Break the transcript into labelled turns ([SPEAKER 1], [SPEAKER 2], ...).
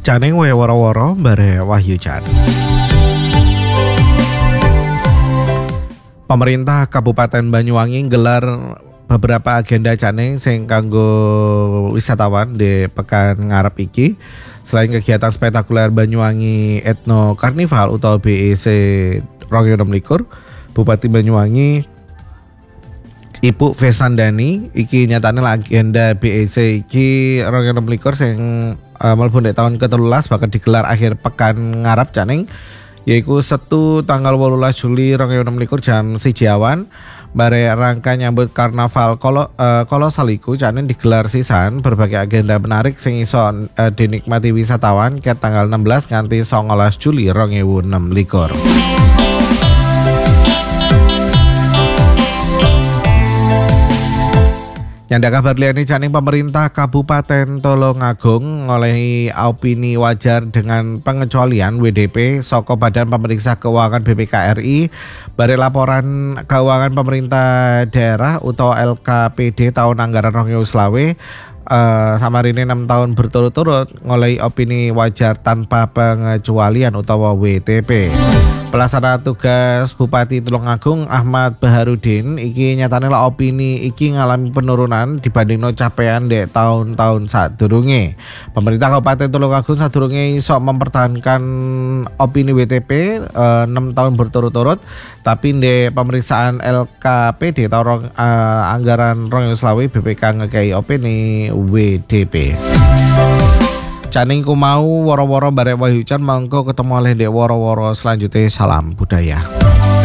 [SPEAKER 1] Caneng we woro-woro bare Wahyu Can. Pemerintah Kabupaten Banyuwangi gelar beberapa agenda caneng sing kanggo wisatawan di pekan ngarep iki. Selain kegiatan spektakuler Banyuwangi Ethno Carnival utawa BEC 2026, Bupati Banyuwangi Ibu Vesandani iki nyatane agenda BEC iki 2026 sing mlebu nek tahun ke-13 bakal digelar akhir pekan ngarep caneng, yaiku Setu tanggal 18 Juli 2026 jam 1 awan. Bare rangka nyambut karnaval kolosal iku caneng digelar sisan berbagai agenda menarik sing iso dinikmati wisatawan ke tanggal 16 nganti 19 Juli 2026. Nyanda kabar liyane caneng pemerintah Kabupaten Tulungagung ngolehi opini wajar dengan pengecualian WDP saka Badan Pemeriksa Keuangan BPK RI bare laporan keuangan pemerintah daerah utawa LKPD tahun anggaran 2020 samarine 6 tahun berturut-turut ngolehi opini wajar tanpa pengecualian utawa WTP. Pelaksana tugas Bupati Tulungagung Ahmad Baharudin iki nyatane lah opini iki ngalami penurunan dibanding capaian dek tahun-tahun sadurunge. Pemerintah Kabupaten Tulungagung sadurunge iso mempertahankan opini WTP 6 tahun berturut-turut, tapi di pemeriksaan LKPD tahun anggaran 2020 BPK ngekei opini WDP. Caning ku mau woro-woro bare Wahyu Can mangko ketemu oleh dek woro-woro selanjutnya. Salam budaya.